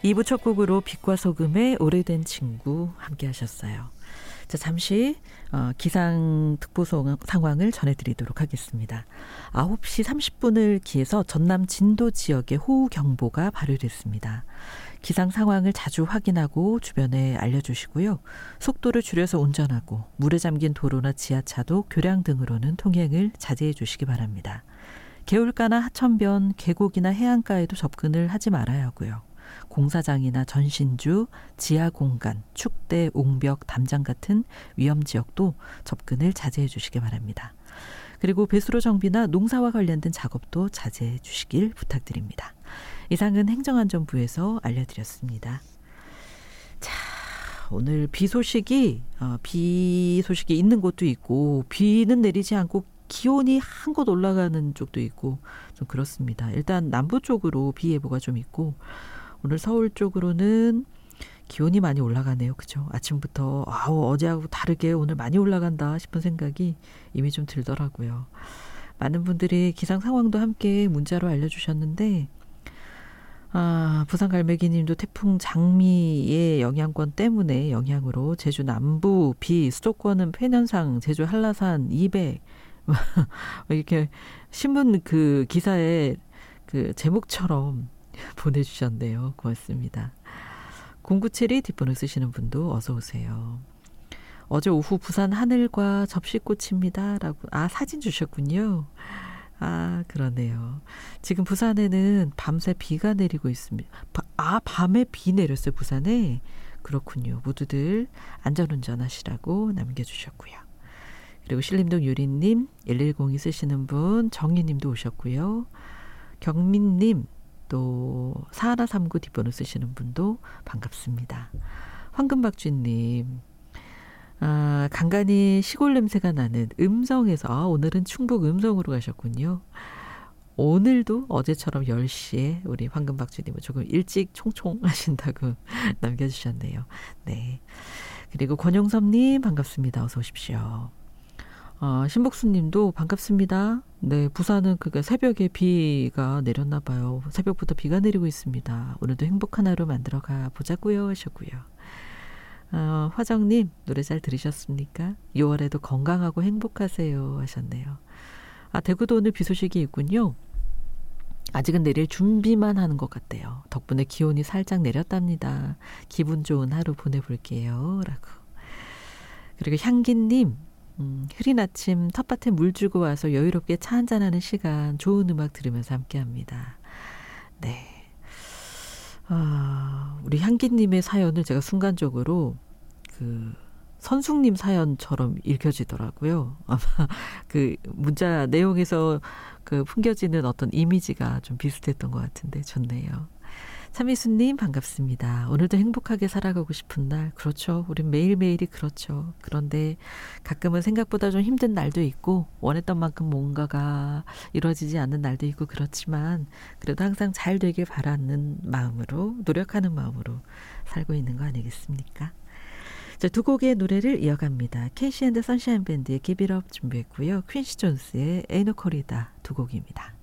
2부 첫 곡으로 빛과 소금의 오래된 친구 함께 하셨어요. 자, 잠시 기상특보 상황을 전해드리도록 하겠습니다. 9시 30분을 기해서 전남 진도 지역에 호우경보가 발효됐습니다. 기상 상황을 자주 확인하고 주변에 알려주시고요. 속도를 줄여서 운전하고 물에 잠긴 도로나 지하차도, 교량 등으로는 통행을 자제해 주시기 바랍니다. 개울가나 하천변, 계곡이나 해안가에도 접근을 하지 말아야 하고요. 공사장이나 전신주, 지하공간, 축대, 옹벽, 담장 같은 위험지역도 접근을 자제해 주시기 바랍니다. 그리고 배수로 정비나 농사와 관련된 작업도 자제해 주시길 부탁드립니다. 이상은 행정안전부에서 알려드렸습니다. 자, 오늘 비 소식이 있는 곳도 있고 비는 내리지 않고 기온이 한껏 올라가는 쪽도 있고 좀 그렇습니다. 일단 남부 쪽으로 비 예보가 좀 있고 오늘 서울 쪽으로는 기온이 많이 올라가네요. 그죠? 아침부터 어제하고 다르게 오늘 많이 올라간다 싶은 생각이 이미 좀 들더라고요. 많은 분들이 기상 상황도 함께 문자로 알려주셨는데 부산 갈매기님도 태풍 장미의 영향으로 제주 남부 비, 수도권은 폐년상, 제주 한라산 200 이렇게 신문 그 기사에 그 제목처럼 보내주셨네요. 고맙습니다. 0972 뒷번호 쓰시는 분도 어서 오세요. 어제 오후 부산 하늘과 접시꽃입니다. 라고 사진 주셨군요. 그러네요. 지금 부산에는 밤새 비가 내리고 있습니다. 밤에 비 내렸어요, 부산에. 그렇군요. 모두들 안전운전 하시라고 남겨주셨고요. 그리고 신림동 유리님, 1102 쓰시는 분, 정희님도 오셨고요. 경민님, 또 4139 뒷번호 쓰시는 분도 반갑습니다. 황금박쥐님, 간간히 시골 냄새가 나는 음성에서 오늘은 충북 음성으로 가셨군요. 오늘도 어제처럼 10시에 우리 황금박쥐님은 조금 일찍 총총 하신다고 남겨주셨네요. 네. 그리고 권영섭님 반갑습니다. 어서 오십시오. 신복수님도 반갑습니다. 네, 부산은 새벽에 비가 내렸나 봐요. 새벽부터 비가 내리고 있습니다. 오늘도 행복한 하루 만들어가 보자고요 하셨고요. 화정님 노래 잘 들으셨습니까? 6월에도 건강하고 행복하세요 하셨네요. 대구도 오늘 비 소식이 있군요. 아직은 내릴 준비만 하는 것 같대요. 덕분에 기온이 살짝 내렸답니다. 기분 좋은 하루 보내볼게요 라고. 그리고 향기님, 흐린 아침 텃밭에 물 주고 와서 여유롭게 차 한잔하는 시간, 좋은 음악 들으면서 함께합니다. 네. 우리 향기님의 사연을 제가 순간적으로 선숙님 사연처럼 읽혀지더라고요. 아마 문자 내용에서 풍겨지는 어떤 이미지가 좀 비슷했던 것 같은데 좋네요. 참이수님 반갑습니다. 오늘도 행복하게 살아가고 싶은 날. 그렇죠. 우린 매일매일이 그렇죠. 그런데 가끔은 생각보다 좀 힘든 날도 있고 원했던 만큼 뭔가가 이루어지지 않는 날도 있고 그렇지만 그래도 항상 잘 되길 바라는 마음으로, 노력하는 마음으로 살고 있는 거 아니겠습니까? 자, 두 곡의 노래를 이어갑니다. 케이시 앤드 선샤인 밴드의 Give It Up 준비했고요. 퀸시 존스의 에이노 코리다 두 곡입니다.